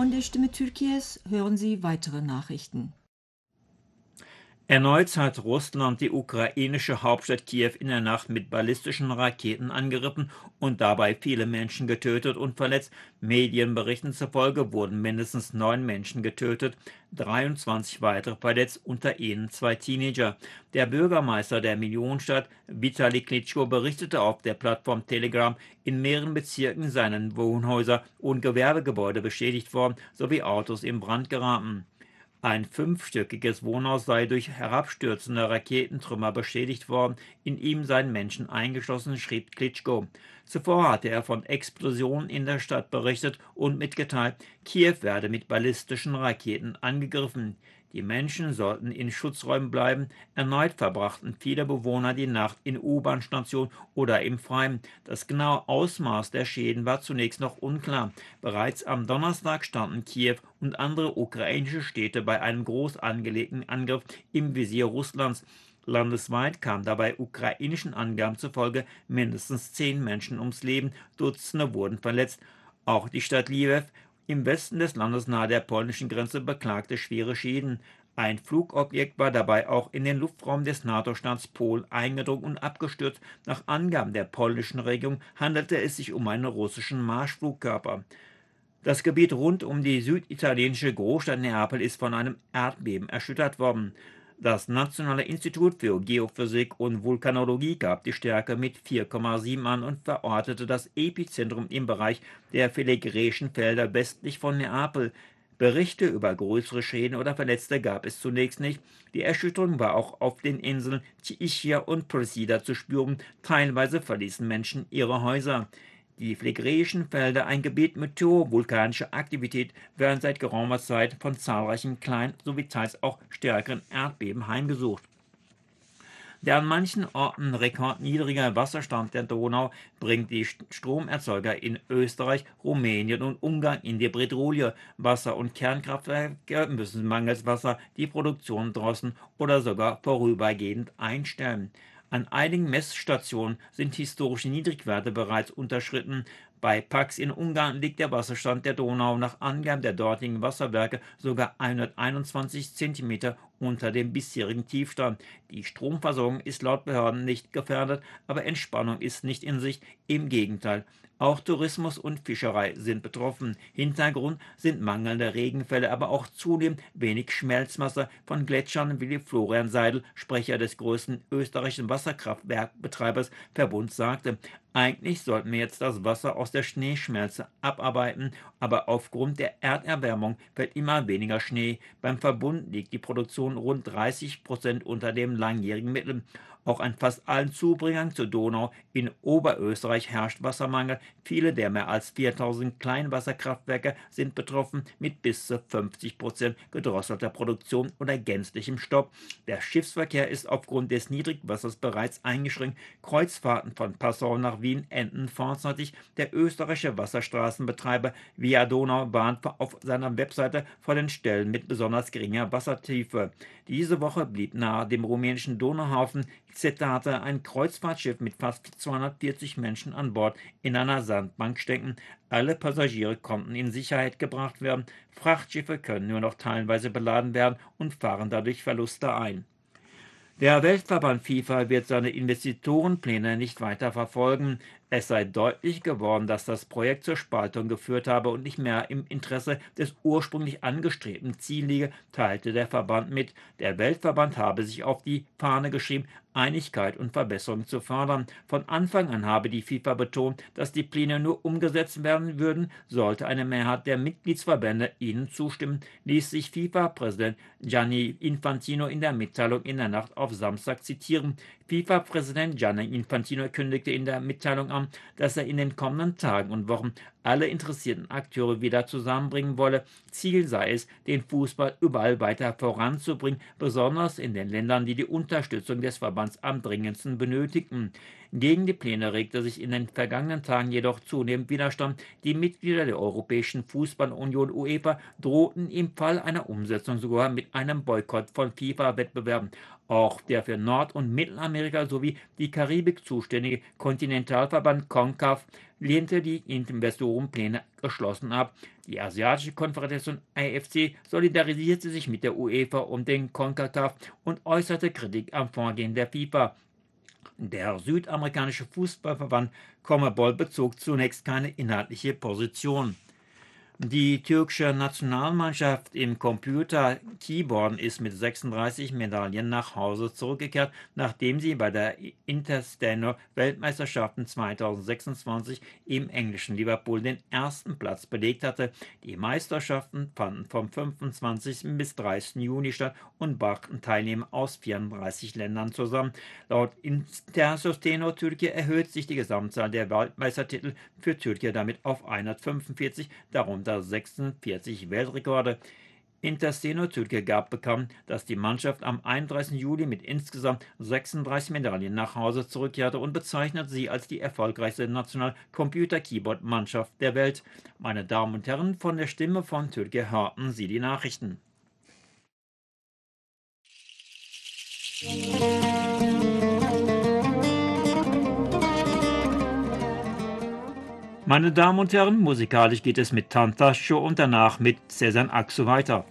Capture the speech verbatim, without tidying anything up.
Von der Stimme Türkies hören Sie weitere Nachrichten. Erneut hat Russland die ukrainische Hauptstadt Kiew in der Nacht mit ballistischen Raketen angegriffen und dabei viele Menschen getötet und verletzt. Medienberichten zufolge wurden mindestens neun Menschen getötet, dreiundzwanzig weitere verletzt, unter ihnen zwei Teenager. Der Bürgermeister der Millionenstadt, Vitali Klitschko, berichtete auf der Plattform Telegram, in mehreren Bezirken seien Wohnhäuser und Gewerbegebäude beschädigt worden sowie Autos in Brand geraten. Ein fünfstöckiges Wohnhaus sei durch herabstürzende Raketentrümmer beschädigt worden, in ihm seien Menschen eingeschlossen, schrieb Klitschko. Zuvor hatte er von Explosionen in der Stadt berichtet und mitgeteilt, Kiew werde mit ballistischen Raketen angegriffen. Die Menschen sollten in Schutzräumen bleiben. Erneut verbrachten viele Bewohner die Nacht in U-Bahn-Stationen oder im Freien. Das genaue Ausmaß der Schäden war zunächst noch unklar. Bereits am Donnerstag standen Kiew und andere ukrainische Städte bei einem groß angelegten Angriff im Visier Russlands. Landesweit kamen dabei ukrainischen Angaben zufolge mindestens zehn Menschen ums Leben, Dutzende wurden verletzt. Auch die Stadt Lviv im Westen des Landes nahe der polnischen Grenze beklagte schwere Schäden. Ein Flugobjekt war dabei auch in den Luftraum des NATO-Staats Polen eingedrungen und abgestürzt. Nach Angaben der polnischen Regierung handelte es sich um einen russischen Marschflugkörper. Das Gebiet rund um die süditalienische Großstadt Neapel ist von einem Erdbeben erschüttert worden. Das Nationale Institut für Geophysik und Vulkanologie gab die Stärke mit vier Komma sieben an und verortete das Epizentrum im Bereich der Filigreischen Felder westlich von Neapel. Berichte über größere Schäden oder Verletzte gab es zunächst nicht. Die Erschütterung war auch auf den Inseln Ischia und Procida zu spüren. Teilweise verließen Menschen ihre Häuser. Die Phlegräischen Felder, ein Gebiet mit hoher vulkanischer Aktivität, werden seit geraumer Zeit von zahlreichen kleinen sowie teils auch stärkeren Erdbeben heimgesucht. Der an manchen Orten rekordniedrige Wasserstand der Donau bringt die Stromerzeuger in Österreich, Rumänien und Ungarn in die Bredouille. Wasser- und Kernkraftwerke müssen mangels Wasser die Produktion drosseln oder sogar vorübergehend einstellen. An einigen Messstationen sind historische Niedrigwerte bereits unterschritten. Bei Pax in Ungarn liegt der Wasserstand der Donau nach Angaben der dortigen Wasserwerke sogar hunderteinundzwanzig Zentimeter unter dem bisherigen Tiefstand. Die Stromversorgung ist laut Behörden nicht gefährdet, aber Entspannung ist nicht in Sicht, im Gegenteil. Auch Tourismus und Fischerei sind betroffen. Hintergrund sind mangelnde Regenfälle, aber auch zunehmend wenig Schmelzwasser von Gletschern, wie Florian Seidel, Sprecher des größten österreichischen Wasserkraftwerkbetreibers Verbund, sagte. Eigentlich sollten wir jetzt das Wasser aus der Schneeschmelze abarbeiten, aber aufgrund der Erderwärmung fällt immer weniger Schnee. Beim Verbund liegt die Produktion rund dreißig Prozent unter dem langjährigen Mittel. Auch an fast allen Zubringern zur Donau in Oberösterreich herrscht Wassermangel. Viele der mehr als viertausend Kleinwasserkraftwerke sind betroffen, mit bis zu fünfzig Prozent gedrosselter Produktion oder gänzlichem Stopp. Der Schiffsverkehr ist aufgrund des Niedrigwassers bereits eingeschränkt. Kreuzfahrten von Passau nach Wien enden vorzeitig. Der österreichische Wasserstraßenbetreiber Via Donau warnt auf seiner Webseite vor den Stellen mit besonders geringer Wassertiefe. Diese Woche blieb nahe dem rumänischen Donauhafen Cetate ein Kreuzfahrtschiff mit fast zweihundertvierzig Menschen an Bord in einer Sandbank stecken. Alle Passagiere konnten in Sicherheit gebracht werden. Frachtschiffe können nur noch teilweise beladen werden und fahren dadurch Verluste ein. Der Weltverband FIFA wird seine Investitorenpläne nicht weiter verfolgen. Es sei deutlich geworden, dass das Projekt zur Spaltung geführt habe und nicht mehr im Interesse des ursprünglich angestrebten Ziels liege, teilte der Verband mit. Der Weltverband habe sich auf die Fahne geschrieben, Einigkeit und Verbesserung zu fördern. Von Anfang an habe die FIFA betont, dass die Pläne nur umgesetzt werden würden, sollte eine Mehrheit der Mitgliedsverbände ihnen zustimmen, ließ sich FIFA-Präsident Gianni Infantino in der Mitteilung in der Nacht auf Samstag zitieren. FIFA-Präsident Gianni Infantino kündigte in der Mitteilung an, dass er in den kommenden Tagen und Wochen alle interessierten Akteure wieder zusammenbringen wolle. Ziel sei es, den Fußball überall weiter voranzubringen, besonders in den Ländern, die die Unterstützung des Verbands am dringendsten benötigten. Gegen die Pläne regte sich in den vergangenen Tagen jedoch zunehmend Widerstand. Die Mitglieder der Europäischen Fußballunion UEFA drohten im Fall einer Umsetzung sogar mit einem Boykott von FIFA-Wettbewerben. Auch der für Nord- und Mittelamerika sowie die Karibik zuständige Kontinentalverband CONCACAF lehnte die Investorenpläne geschlossen ab. Die Asiatische Konföderation A F C solidarisierte sich mit der UEFA und den CONCACAF und äußerte Kritik am Vorgehen der FIFA. Der südamerikanische Fußballverband CONMEBOL bezog zunächst keine inhaltliche Position. Die türkische Nationalmannschaft im Computer-Keyboarden ist mit sechsunddreißig Medaillen nach Hause zurückgekehrt, nachdem sie bei der Intersteno-Weltmeisterschaften zweitausendsechsundzwanzig im englischen Liverpool den ersten Platz belegt hatte. Die Meisterschaften fanden vom fünfundzwanzigsten bis dreißigsten Juni statt und brachten Teilnehmer aus vierunddreißig Ländern zusammen. Laut Intersteno Türkei erhöht sich die Gesamtzahl der Weltmeistertitel für Türkei damit auf hundertfünfundvierzig, darunter sechsundvierzig Weltrekorde. Intersteno Türkei gab bekannt, dass die Mannschaft am einunddreißigsten Juli mit insgesamt sechsunddreißig Medaillen nach Hause zurückkehrte und bezeichnet sie als die erfolgreichste National-Computer-Keyboard-Mannschaft der Welt. Meine Damen und Herren, von der Stimme von Türkei hörten Sie die Nachrichten. Meine Damen und Herren, musikalisch geht es mit Tantaş und danach mit Sezen Aksu weiter.